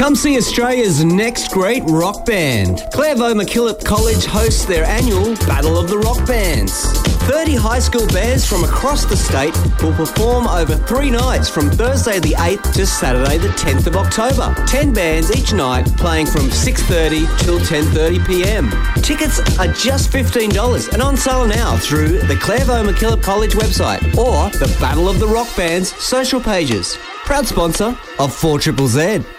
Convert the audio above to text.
Come see Australia's next great rock band. Clairvaux MacKillop College hosts their annual Battle of the Rock Bands. 30 high school bands from across the state will perform over 3 nights from Thursday the 8th to Saturday the 10th of October. 10 bands each night playing from 6:30 till 10:30pm. Tickets are just $15 and on sale now through the Clairvaux MacKillop College website or the Battle of the Rock Band's social pages. Proud sponsor of 4ZZZ.